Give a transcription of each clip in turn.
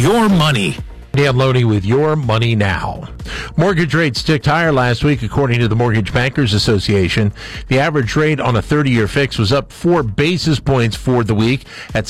your money. Dan Loney with Your Money Now. Mortgage rates ticked higher last week, according to the Mortgage Bankers Association. The average rate on a 30-year fix was up 4 basis points for the week at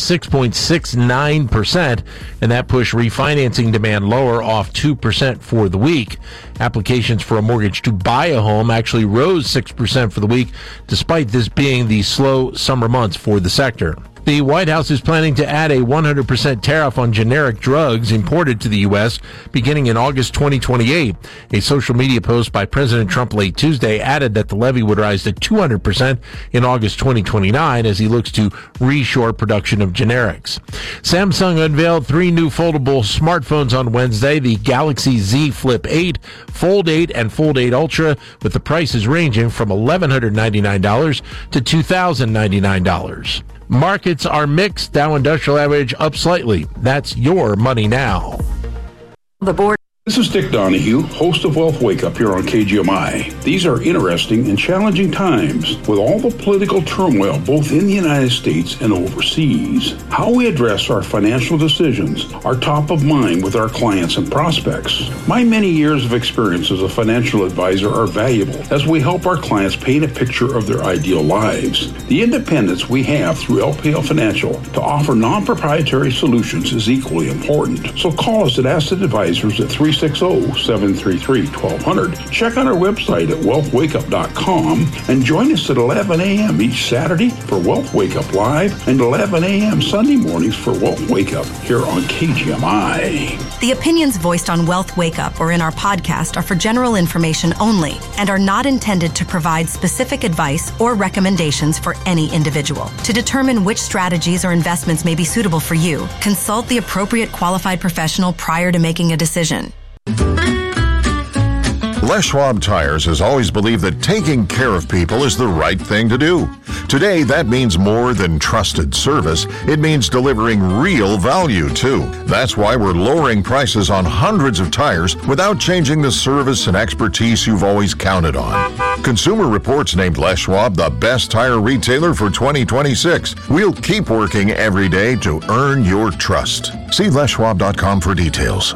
6.69%, and that pushed refinancing demand lower, off 2% for the week. Applications for a mortgage to buy a home actually rose 6% for the week, despite this being the slow summer months for the sector. The White House is planning to add a 100% tariff on generic drugs imported to the U.S. beginning in August 2028. A social media post by President Trump late Tuesday added that the levy would rise to 200% in August 2029 as he looks to reshore production of generics. Samsung unveiled 3 new foldable smartphones on Wednesday, the Galaxy Z Flip 8, Fold 8, and Fold 8 Ultra, with the prices ranging from $1,199 to $2,099. Markets are mixed. Dow Industrial Average up slightly. That's Your Money Now. The board. This is Dick Donahue, host of Wealth Wake Up here on KGMI. These are interesting and challenging times with all the political turmoil both in the United States and overseas. How we address our financial decisions are top of mind with our clients and prospects. My many years of experience as a financial advisor are valuable as we help our clients paint a picture of their ideal lives. The independence we have through LPL Financial to offer non-proprietary solutions is equally important. So call us at Asset Advisors at 360-733-1200. Check out our website at wealthwakeup.com and join us at 11 a.m. each Saturday for Wealth Wake Up Live and 11 a.m. Sunday mornings for Wealth Wake Up here on KGMI. The opinions voiced on Wealth Wake Up or in our podcast are for general information only and are not intended to provide specific advice or recommendations for any individual. To determine which strategies or investments may be suitable for you, consult the appropriate qualified professional prior to making a decision. Les Schwab Tires has always believed that taking care of people is the right thing to do. Today, that means more than trusted service. It means delivering real value, too. That's why we're lowering prices on hundreds of tires without changing the service and expertise you've always counted on. Consumer Reports named Les Schwab the best tire retailer for 2026. We'll keep working every day to earn your trust. See leschwab.com for details.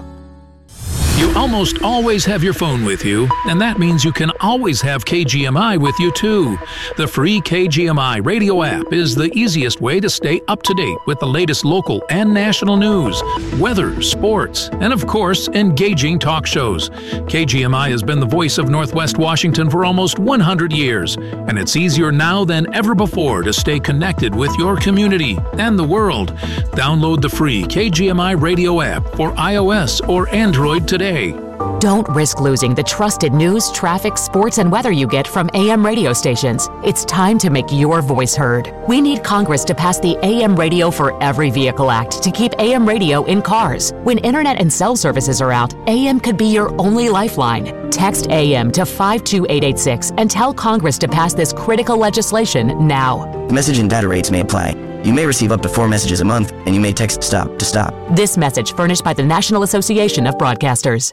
You almost always have your phone with you, and that means you can always have KGMI with you too. The free KGMI radio app is the easiest way to stay up to date with the latest local and national news, weather, sports, and of course, engaging talk shows. KGMI has been the voice of Northwest Washington for almost 100 years, and it's easier now than ever before to stay connected with your community and the world. Download the free KGMI radio app for iOS or Android today. Don't risk losing the trusted news, traffic, sports, and weather you get from AM radio stations. It's time to make your voice heard. We need Congress to pass the AM Radio for Every Vehicle Act to keep AM radio in cars. When internet and cell services are out, AM could be your only lifeline. Text AM to 52886 and tell Congress to pass this critical legislation now. Message and data rates may apply. You may receive up to 4 messages a month, and you may text STOP to stop. This message furnished by the National Association of Broadcasters.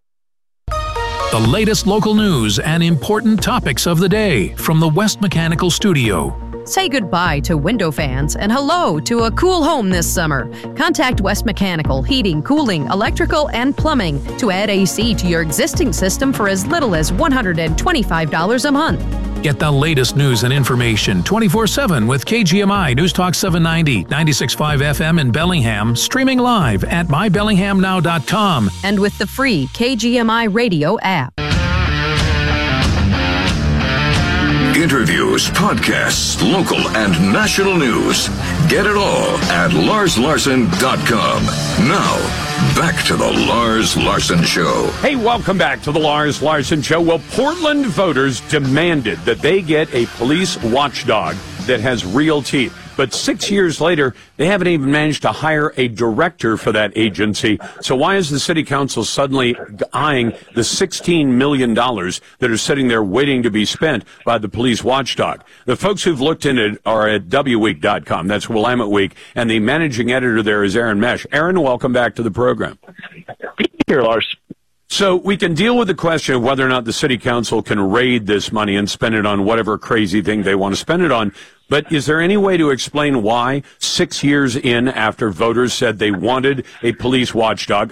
The latest local news and important topics of the day from the West Mechanical Studio. Say goodbye to window fans and hello to a cool home this summer. Contact West Mechanical Heating, Cooling, Electrical, and Plumbing to add AC to your existing system for as little as $125 a month. Get the latest news and information 24/7 with KGMI News Talk 790, 96.5 FM in Bellingham, streaming live at mybellinghamnow.com. And with the free KGMI radio app. Interviews, podcasts, local and national news. Get it all at larslarson.com. Now, back to the Lars Larson Show. Hey, welcome back to the Lars Larson Show. Well, Portland voters demanded that they get a police watchdog that has real teeth. But 6 years later, they haven't even managed to hire a director for that agency. So why is the city council suddenly eyeing the $16 million that are sitting there waiting to be spent by the police watchdog? The folks who've looked into it are at wweek.com. That's Willamette Week. And the managing editor there is Aaron Mesh. Aaron, welcome back to the program. Here, Lars. So we can deal with the question of whether or not the city council can raid this money and spend it on whatever crazy thing they want to spend it on. But is there any way to explain why 6 years in after voters said they wanted a police watchdog,